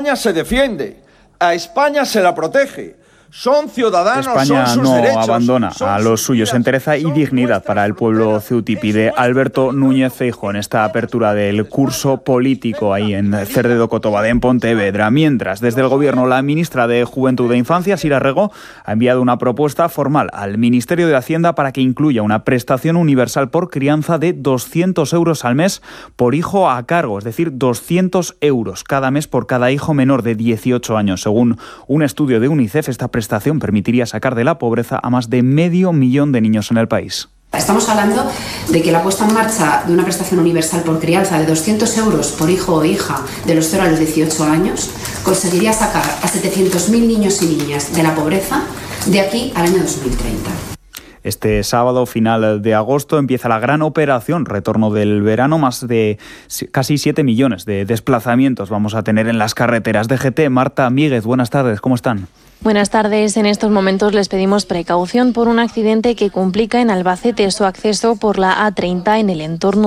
España se defiende, a España se la protege. Son ciudadanos, España son sus no derechos, abandona son a los sus suyos. vidas, Entereza y son dignidad para el pueblo ceutí, pide Alberto Núñez Feijóo en esta apertura del curso político ahí en Cerdedo Cotobade, en Pontevedra. Mientras, desde el Gobierno, la ministra de Juventud e Infancia, Sira Rego, ha enviado una propuesta formal al Ministerio de Hacienda para que incluya una prestación universal por crianza de 200 euros al mes por hijo a cargo, es decir, 200 euros cada mes por cada hijo menor de 18 años. Según un estudio de UNICEF, esta prestación permitiría sacar de la pobreza a más de 500.000 de niños en el país. Estamos hablando de que la puesta en marcha de una prestación universal por crianza de 200 euros por hijo o hija de los 0 a los 18 años conseguiría sacar a 700.000 niños y niñas de la pobreza de aquí al año 2030. Este sábado, final de agosto, empieza la gran operación retorno del verano. Más de casi 7 millones de desplazamientos vamos a tener en las carreteras. DGT, Marta Míguez, buenas tardes, ¿cómo están? Buenas tardes. En estos momentos les pedimos precaución por un accidente que complica en Albacete su acceso por la A30 en el entorno